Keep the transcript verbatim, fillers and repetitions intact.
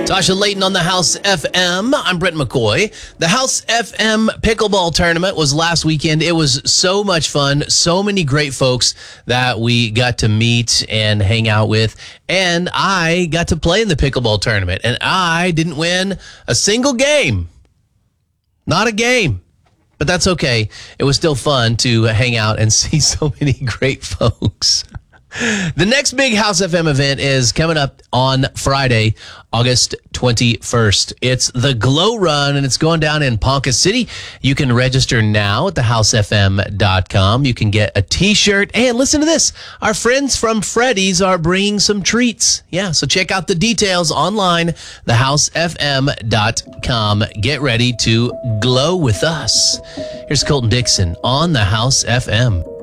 Tasha Layton on the House F M. I'm Brent McCoy. The House F M Pickleball Tournament was last weekend. It was so much fun. So many great folks that we got to meet and hang out with. And I got to play in the pickleball tournament. And I didn't win a single game. Not a game. But that's okay. It was still fun to hang out and see so many great folks. The next big House F M event is coming up on Friday, August twenty-first. It's the Glow Run, and it's going down in Ponca City. You can register now at the house f m dot com. You can get a T-shirt. And listen to this. Our friends from Freddy's are bringing some treats. Yeah, so check out the details online, the house f m dot com. Get ready to glow with us. Here's Colton Dixon on the House F M.